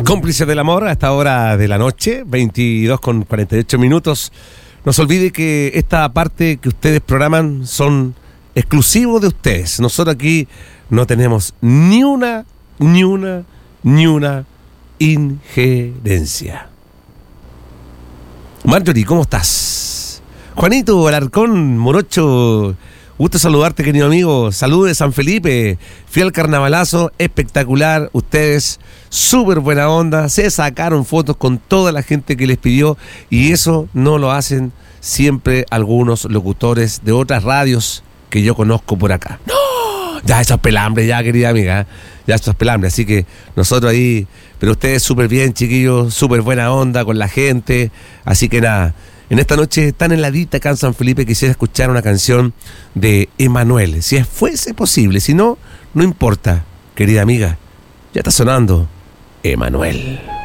Cómplices del amor a esta hora de la noche, 22 con 48 minutos. No se olvide que esta parte que ustedes programan son exclusivos de ustedes. Nosotros aquí no tenemos ni una injerencia. Marjorie, ¿cómo estás? Juanito Alarcón, Morocho, gusto saludarte, querido amigo. Saludos de San Felipe. Fui al carnavalazo, espectacular. Ustedes, súper buena onda. Se sacaron fotos con toda la gente que les pidió. Y eso no lo hacen siempre algunos locutores de otras radios que yo conozco por acá. ¡No! Ya eso es pelambre, ya, querida amiga. Ya esto es pelambre. Así que nosotros ahí, pero ustedes súper bien, chiquillos. Súper buena onda con la gente. Así que nada. En esta noche tan heladita acá en San Felipe, quisiera escuchar una canción de Emanuel, si fuese posible. Si no, no importa, querida amiga, ya está sonando Emanuel.